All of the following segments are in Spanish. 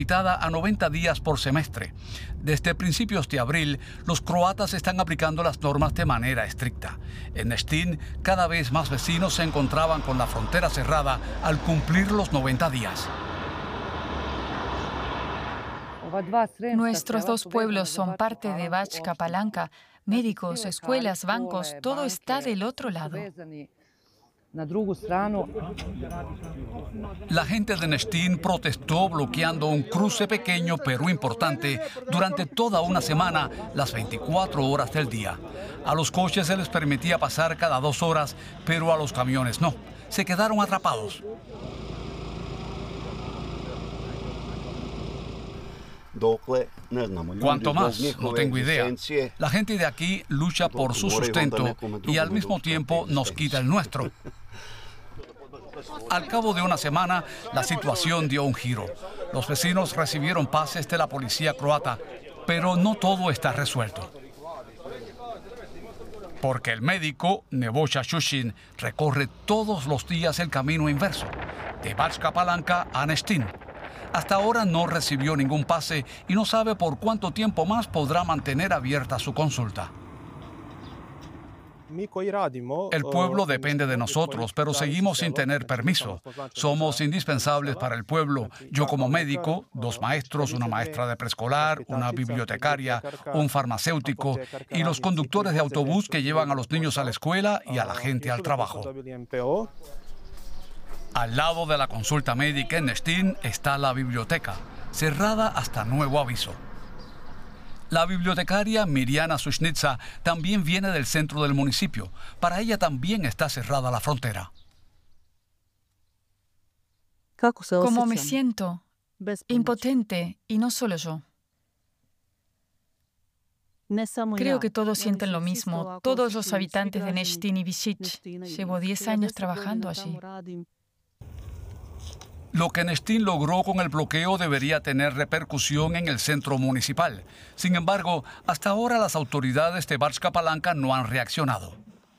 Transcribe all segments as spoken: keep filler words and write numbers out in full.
limitada a noventa días por semestre. Desde principios de abril, los croatas están aplicando las normas de manera estricta. En Neštin, cada vez más vecinos se encontraban con la frontera cerrada al cumplir los noventa días. Nuestros dos pueblos son parte de Bačka Palanka. Médicos, escuelas, bancos, todo está del otro lado. La gente de Neštin protestó bloqueando un cruce pequeño pero importante durante toda una semana, las veinticuatro horas del día. A los coches se les permitía pasar cada dos horas, pero a los camiones no. Se quedaron atrapados. ¿Cuánto más? No tengo idea. La gente de aquí lucha por su sustento y al mismo tiempo nos quita el nuestro. Al cabo de una semana, la situación dio un giro. Los vecinos recibieron pases de la policía croata, pero no todo está resuelto. Porque el médico, Nebojša Šušin, recorre todos los días el camino inverso, de Bačka Palanka a Neštin. Hasta ahora no recibió ningún pase y no sabe por cuánto tiempo más podrá mantener abierta su consulta. El pueblo depende de nosotros, pero seguimos sin tener permiso. Somos indispensables para el pueblo. Yo como médico, dos maestros, una maestra de preescolar, una bibliotecaria, un farmacéutico y los conductores de autobús que llevan a los niños a la escuela y a la gente al trabajo. Al lado de la consulta médica en Neštin está la biblioteca, cerrada hasta nuevo aviso. La bibliotecaria Mirjana Sušnica también viene del centro del municipio. Para ella también está cerrada la frontera. ¿Cómo me siento? Impotente, y no solo yo. Creo que todos sienten lo mismo, todos los habitantes de Neštin y Višić. Llevo diez años trabajando allí. Lo que Neštin logró con el bloqueo debería tener repercusión en el centro municipal. Sin embargo, hasta ahora las autoridades de Bačka Palanka no han reaccionado.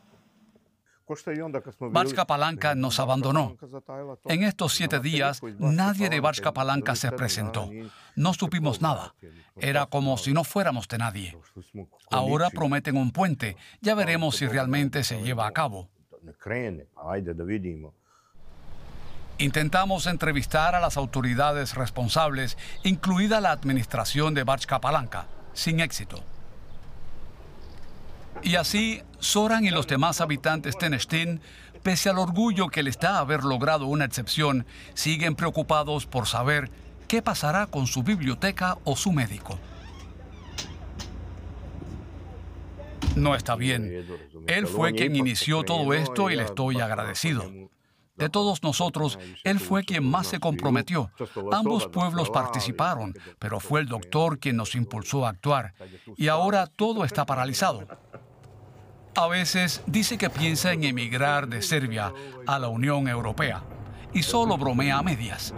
Bačka Palanka nos abandonó. En estos siete días, nadie de Bačka Palanka se presentó. No supimos nada. Era como si no fuéramos de nadie. Ahora prometen un puente. Ya veremos si realmente se lleva a cabo. Intentamos entrevistar a las autoridades responsables, incluida la administración de Bačka Palanka, sin éxito. Y así, Zoran y los demás habitantes de Neštin, pese al orgullo que les da haber logrado una excepción, siguen preocupados por saber qué pasará con su biblioteca o su médico. No está bien. Él fue quien inició todo esto y le estoy agradecido. De todos nosotros, él fue quien más se comprometió. Ambos pueblos participaron, pero fue el doctor quien nos impulsó a actuar. Y ahora todo está paralizado. A veces dice que piensa en emigrar de Serbia a la Unión Europea. Y solo bromea a medias.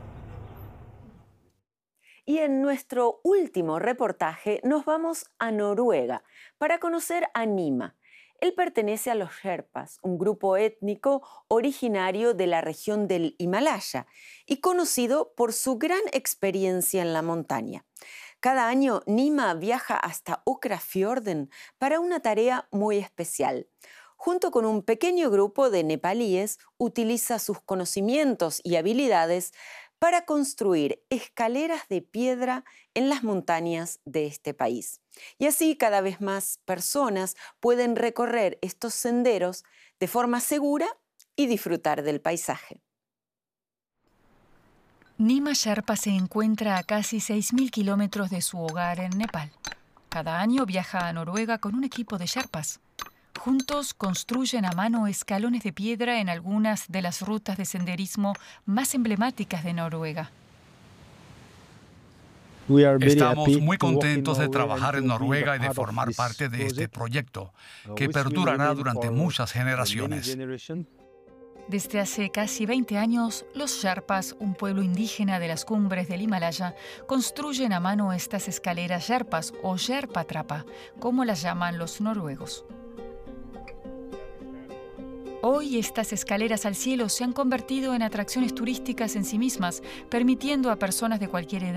Y en nuestro último reportaje nos vamos a Noruega para conocer a Nima. Él pertenece a los Sherpas, un grupo étnico originario de la región del Himalaya y conocido por su gran experiencia en la montaña. Cada año, Nima viaja hasta Åkrafjorden para una tarea muy especial. Junto con un pequeño grupo de nepalíes, utiliza sus conocimientos y habilidades para construir escaleras de piedra en las montañas de este país. Y así cada vez más personas pueden recorrer estos senderos de forma segura y disfrutar del paisaje. Nima Sherpa se encuentra a casi seis mil kilómetros de su hogar en Nepal. Cada año viaja a Noruega con un equipo de Sherpas. Juntos construyen a mano escalones de piedra en algunas de las rutas de senderismo más emblemáticas de Noruega. Estamos muy contentos de trabajar en Noruega y de formar parte de este proyecto, que perdurará durante muchas generaciones. Desde hace casi veinte años, los Sherpas, un pueblo indígena de las cumbres del Himalaya, construyen a mano estas escaleras Sherpas o Sherpa Trappa, como las llaman los noruegos. Hoy estas escaleras al cielo se han convertido en atracciones turísticas en sí mismas, permitiendo a personas de cualquier edad